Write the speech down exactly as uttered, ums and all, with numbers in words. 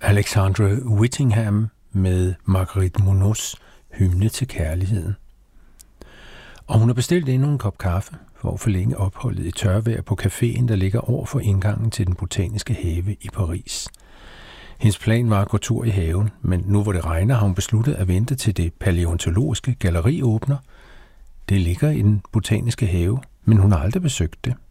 Alexandra Whittingham med Marguerite Murnauds Hymne til kærligheden. Og hun har bestilt endnu en kop kaffe for at forlænge opholdet i tørvejr på caféen, der ligger over for indgangen til den botaniske have i Paris. Hendes plan var at gå tur i haven, men nu hvor det regner, har hun besluttet at vente til det palæontologiske galleri åbner. Det ligger i den botaniske have, men hun har aldrig besøgt det.